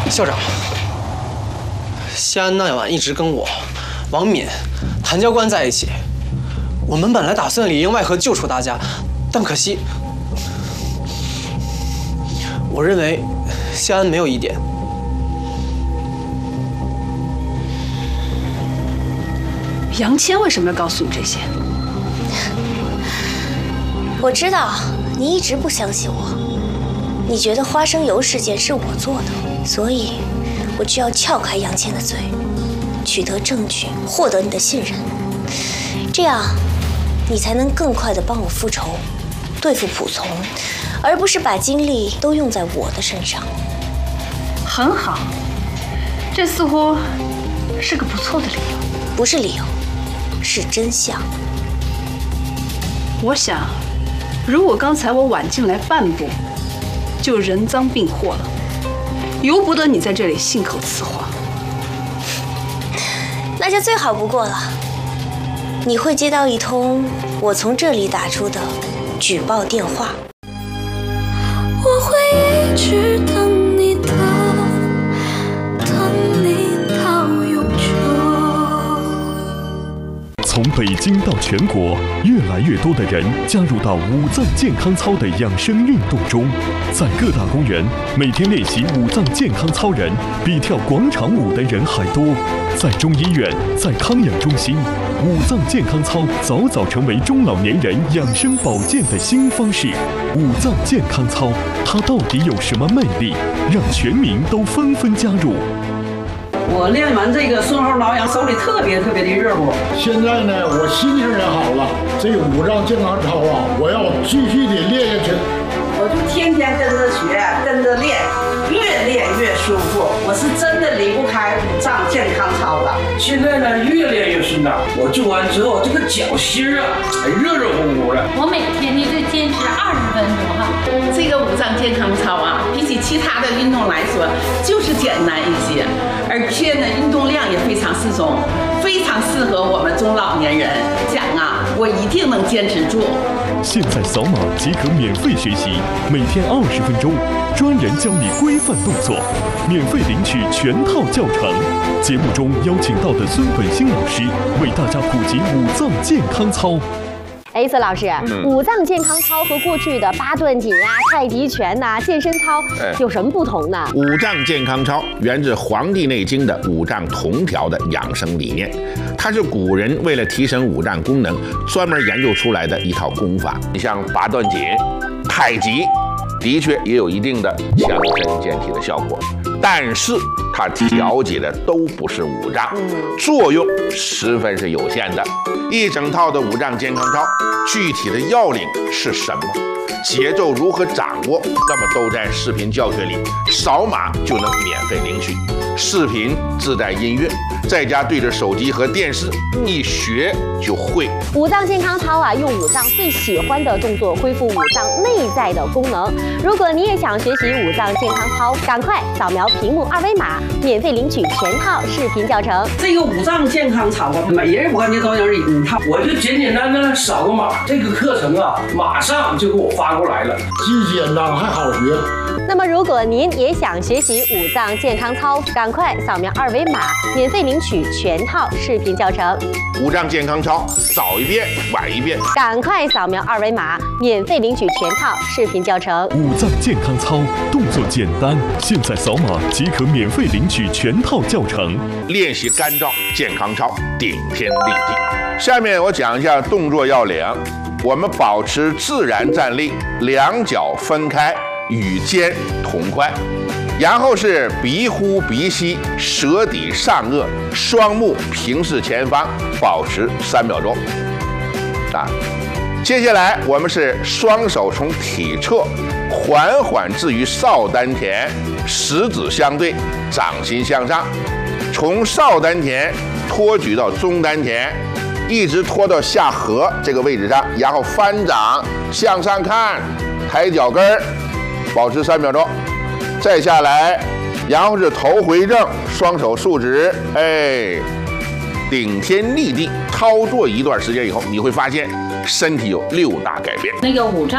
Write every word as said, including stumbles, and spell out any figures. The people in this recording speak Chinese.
校长，西安那晚一直跟我、王敏、谭教官在一起。我们本来打算里应外合救出大家，但可惜，我认为西安没有疑点。 杨谦为什么要告诉你这些？ 我知道你一直不相信我，你觉得花生油事件是我做的，所以我就要撬开杨谦的嘴，取得证据，获得你的信任，这样你才能更快地帮我复仇，对付仆从，而不是把精力都用在我的身上。 很好，这似乎是个不错的理由。 不是理由，是真相。 我想，如果刚才我晚进来半步，就人赃并获了，由不得你在这里信口雌黄。 那就最好不过了。你会接到一通我从这里打出的举报电话。 我会一直等你的，等你到永久。 从北京到全国，越来越多的人加入到五脏健康操的养生运动中。在各大公园，每天练习五脏健康操人比跳广场舞的人还多。在中医院，在康养中心，五脏健康操早早成为中老年人养生保健的新方式。五脏健康操，它到底有什么魅力，让全民都纷纷加入？ 我练完这个顺后挠痒，手里特别特别的热乎。 现在呢，我心情也好了。这个五脏健康操啊，我要继续的练下去。 我就天天跟着学，跟着练，越练越舒服。我是真的离不开五脏健康操了。 现在呢，越练越顺当。我做完之后，这个脚心啊，还热热乎乎的。 我每天呢就坚持二十分钟哈。 这个五脏健康操啊，比起其他的运动来说，就是简单一些，而且呢，运动量也非常适中，非常适合我们中老年人。讲啊，我一定能坚持住。 现在扫码即可免费学习，每天二十分钟，专人教你规范动作，免费领取全套教程。节目中邀请到的孙本兴老师为大家普及五脏健康操。 哎，孙老师，嗯、五脏健康操和过去的八段锦啊、太极拳呐、啊、健身操有什么不同呢？ 五脏健康操源自《黄帝内经》的五脏同调的养生理念，它是古人为了提升五脏功能专门研究出来的一套功法。你像八段锦、太极，的确也有一定的强身健体的效果，但是它调节的都不是五脏，作用十分是有限的。一整套的五脏健康操，具体的要领是什么？节奏如何掌握？那么都在视频教学里，扫码就能免费领取。视频自带音乐，在家对着手机和电视，一学就会。 五脏健康操啊，用五脏最喜欢的动作恢复五脏内在的功能。如果你也想学习五脏健康操，赶快扫描屏幕二维码，免费领取全套视频教程。 这个五脏健康操啊，每人我感觉都能一套。 我就简简单单扫个码，这个课程啊，马上就给我发过来了， 既简单还好学。 那么，如果您也想学习五脏健康操，赶快扫描二维码，免费领取全套视频教程。 五脏健康操，早一遍晚一遍， 赶快扫描二维码，免费领取全套视频教程。 五脏健康操动作简单，现在扫码即可免费领取全套教程。 练习干燥健康操，顶天立地。下面我讲一下动作要领。我们保持自然站立，两脚分开，与肩同宽，然后是鼻呼鼻吸，舌抵上颚，双目平视前方，保持三秒钟。啊，接下来我们是双手从体侧缓缓置于少丹田，食指相对，掌心向上，从少丹田托举到中丹田。一直拖到下颌这个位置上，然后翻掌向上看，抬脚跟儿，保持三秒钟，再下来，然后是头回正，双手竖直，哎，顶天立地。操作一段时间以后，你会发现身体有六大改变。 那个五脏